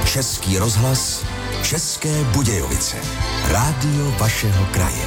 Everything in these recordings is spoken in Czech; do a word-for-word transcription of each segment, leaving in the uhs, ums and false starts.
Český rozhlas, České Budějovice. Rádio vašeho kraje.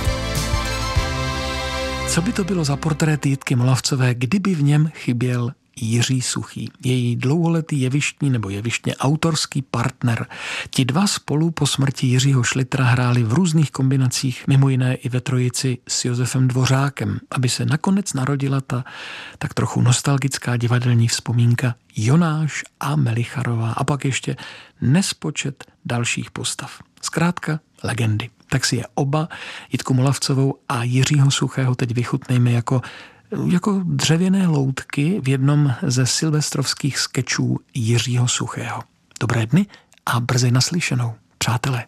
Co by to bylo za portrét Jitky Molavcové, kdyby v něm chyběl Jiří Suchý, její dlouholetý jevištní nebo jevištně autorský partner. Ti dva spolu po smrti Jiřího Šlitra hráli v různých kombinacích, mimo jiné i ve trojici s Josefem Dvořákem, aby se nakonec narodila ta tak trochu nostalgická divadelní vzpomínka Jonáš a Melicharová a pak ještě nespočet dalších postav. Zkrátka legendy. Tak si je oba, Jitku Molavcovou a Jiřího Suchého, teď vychutnejme jako jako dřevěné loutky v jednom ze silvestrovských skečů Jiřího Suchého. Dobré dny a brzy naslyšenou, přátelé.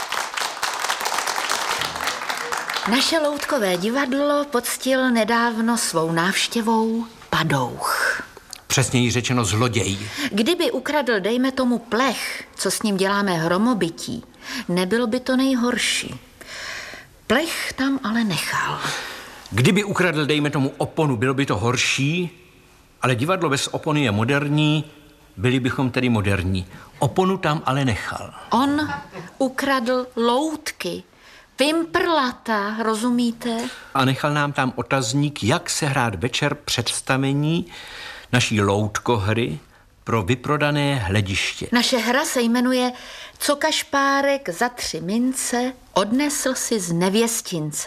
Naše loutkové divadlo poctil nedávno svou návštěvou padouch. Přesněji řečeno zloděj. Kdyby ukradl, dejme tomu, plech, co s ním děláme hromobytí, nebylo by to nejhorší. Plech tam ale nechal. Kdyby ukradl, dejme tomu, oponu, bylo by to horší, ale divadlo bez opony je moderní, byli bychom tedy moderní. Oponu tam ale nechal. On ukradl loutky, pimprlata, rozumíte? A nechal nám tam otazník, jak se hrát večer představení naší loutkohry pro vyprodané hlediště. Naše hra se jmenuje Co kašpárek za tři mince odnesl si z nevěstince.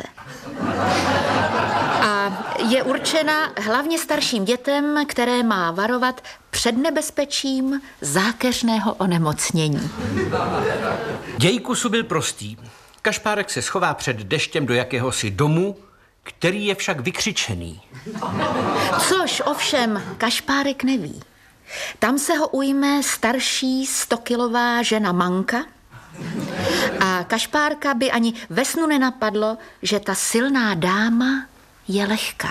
A je určena hlavně starším dětem, které má varovat před nebezpečím zákeřného onemocnění. Děj kusu byl prostý. Kašpárek se schová před deštěm do jakéhosi domu, který je však vykřičený. Což ovšem Kašpárek neví. Tam se ho ujme starší stokilová žena Manka a Kašpárka by ani ve snu nenapadlo, že ta silná dáma je lehká.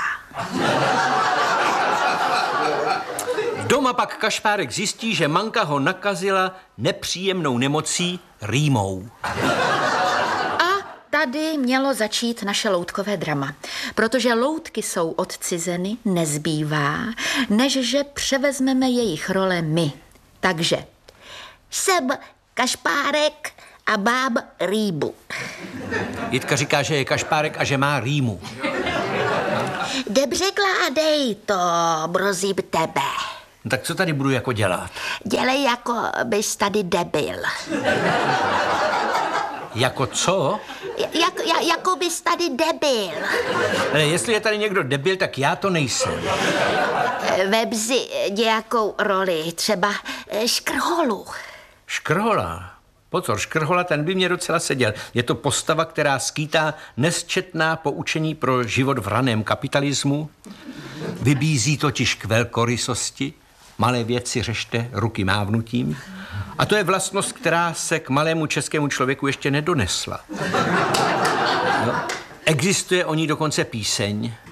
Doma pak Kašpárek zjistí, že Manka ho nakazila nepříjemnou nemocí rýmou. Tady mělo začít naše loutkové drama, protože loutky jsou odcizeny, nezbývá, než že převezmeme jejich role my. Takže jsem Kašpárek a mám rýmu. Jitka říká, že je Kašpárek a že má rýmu. Dobře, kládej to, prosím tebe. No tak co tady budu jako dělat? Dělej, jako bys tady debil. Jako co? Jak, jak, jako bys tady debil. Ale jestli je tady někdo debil, tak já to nejsem. Vem si nějakou roli, třeba Škrholu. Škrhola? Pozor, Škrhola, ten by mě docela seděl. Je to postava, která skýtá nesčetná poučení pro život v raném kapitalismu. Vybízí totiž k velkorysosti. Malé věci řešte ruky mávnutím. A to je vlastnost, která se k malému českému člověku ještě nedonesla. No. Existuje o ní dokonce píseň.